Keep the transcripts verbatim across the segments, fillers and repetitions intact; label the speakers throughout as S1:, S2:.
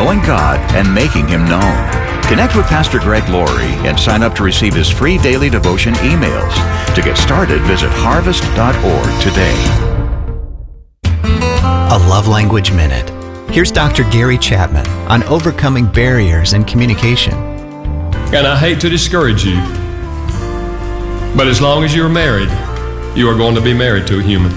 S1: knowing God and making Him known. Connect with Pastor Greg Laurie and sign up to receive his free daily devotion emails. To get started, visit harvest dot org today.
S2: A Love Language Minute. Here's Doctor Gary Chapman on overcoming barriers in communication.
S3: And I hate to discourage you, but as long as you're married, you are going to be married to a human.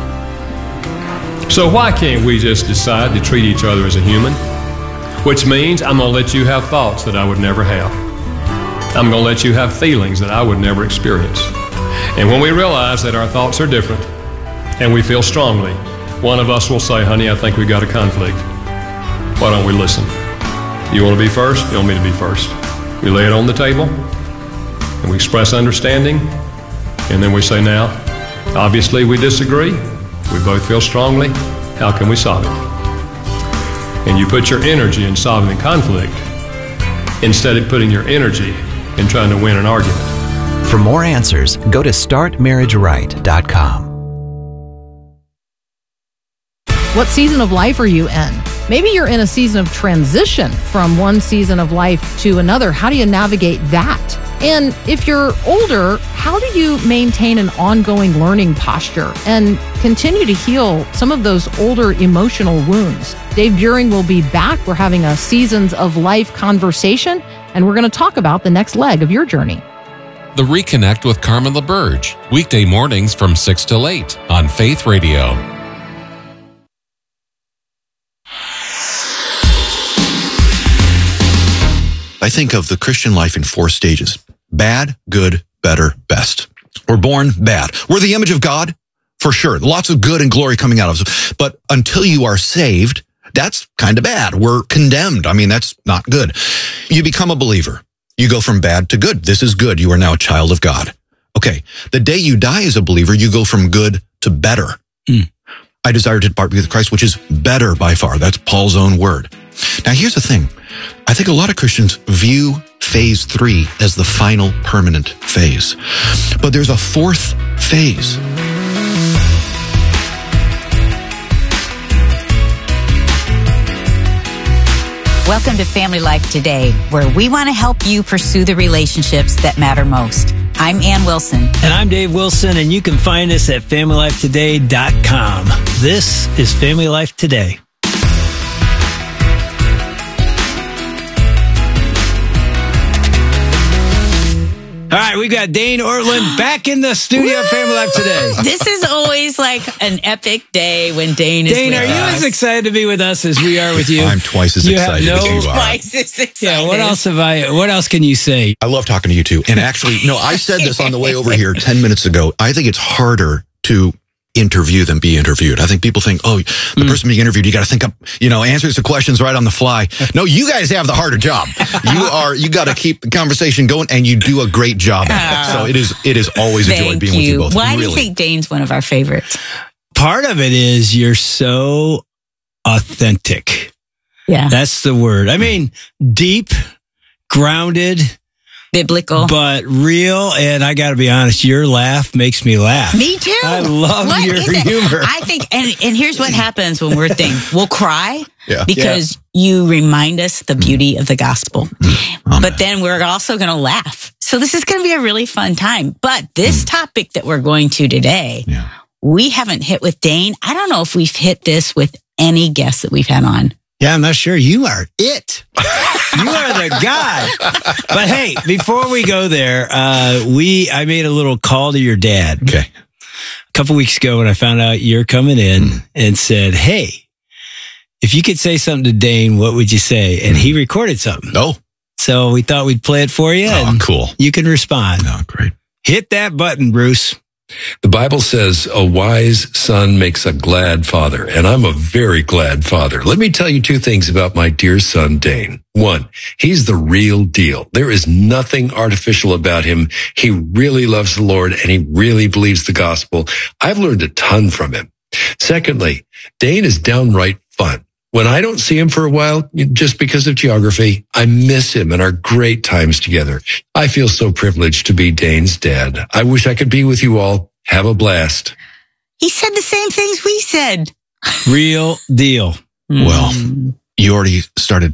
S3: So why can't we just decide to treat each other as a human? Which means I'm going to let you have thoughts that I would never have. I'm going to let you have feelings that I would never experience. And when we realize that our thoughts are different and we feel strongly, one of us will say, honey, I think we've got a conflict. Why don't we listen? You want to be first? You want me to be first? We lay it on the table and we express understanding, and then we say, now, obviously we disagree. We both feel strongly. How can we solve it? And you put your energy in solving the conflict instead of putting your energy in trying to win an argument.
S2: For more answers, go to start marriage right dot com.
S4: What season of life are you in? Maybe you're in a season of transition from one season of life to another. How do you navigate that? And if you're older, how do you maintain an ongoing learning posture and continue to heal some of those older emotional wounds? Dave Buehring will be back. We're having a Seasons of Life conversation, and we're going to talk about the next leg of your journey.
S5: The Reconnect with Carmen LaBerge, weekday mornings from six till eight on Faith Radio.
S6: I think of the Christian life in four stages. Bad, good, better, best. We're born bad. We're the image of God, for sure. Lots of good and glory coming out of us. But until you are saved, that's kind of bad. We're condemned. I mean, that's not good. You become a believer. You go from bad to good. This is good. You are now a child of God. Okay. The day you die as a believer, you go from good to better. Mm. I desire to depart with Christ, which is better by far. That's Paul's own word. Now, here's the thing. I think a lot of Christians view phase three as the final permanent phase. But there's a fourth phase.
S7: Welcome to Family Life Today, where we want to help you pursue the relationships that matter most. I'm Ann Wilson.
S8: And I'm Dave Wilson, and you can find us at family life today dot com. This is Family Life Today. All right, we got Dane Ortlund back in the studio at Family Life Today.
S7: This is always like an epic day when Dane is
S8: Dane,
S7: with
S8: are
S7: us.
S8: you as excited to be with us as we are with you?
S6: I'm twice as
S8: you
S6: excited
S8: no,
S6: as you are.
S7: Twice as excited.
S8: Yeah, what else have I, what else can you say?
S6: I love talking to you too. And actually, no, I said this on the way over here ten minutes ago. I think it's harder to interview than be interviewed. I think people think, oh, the mm. person being interviewed, you got to think up, you know, answers to questions right on the fly. No, you guys have the harder job. You are, you got to keep the conversation going, and you do a great job at it. So it is, it is always a joy being
S7: you.
S6: with you both.
S7: Why
S6: really.
S7: do you think Dane's one of our favorites?
S8: Part of it is you're so authentic.
S7: Yeah.
S8: That's the word. I mean, deep, grounded,
S7: biblical,
S8: but real. And I got to be honest, your laugh makes me laugh.
S7: Me too.
S8: I love
S7: what
S8: your humor.
S7: I think, and, and here's what happens when we're thinking, we'll cry
S6: yeah.
S7: because yeah. you remind us the beauty of the gospel. Oh, but then we're also going to laugh. So this is going to be a really fun time. But this mm. topic that we're going to today, yeah. we haven't hit with Dane. I don't know if we've hit this with any guests that we've had on.
S8: Yeah, I'm not sure. You are it. You are the guy. But hey, before we go there, uh, we I made a little call to your dad.
S6: Okay.
S8: A couple weeks ago when I found out you're coming in mm. and said, hey, if you could say something to Dane, what would you say? And mm. he recorded something.
S6: Oh.
S8: So we thought we'd play it for you.
S6: Oh,
S8: and
S6: cool.
S8: You can respond.
S6: Oh, great.
S8: Hit that button, Bruce.
S9: The Bible says a wise son makes a glad father, and I'm a very glad father. Let me tell you two things about my dear son, Dane. One, he's the real deal. There is nothing artificial about him. He really loves the Lord, and he really believes the gospel. I've learned a ton from him. Secondly, Dane is downright fun. When I don't see him for a while, just because of geography, I miss him and our great times together. I feel so privileged to be Dane's dad. I wish I could be with you all. Have a blast.
S7: He said the same things we said.
S8: Real deal.
S6: Well, you already started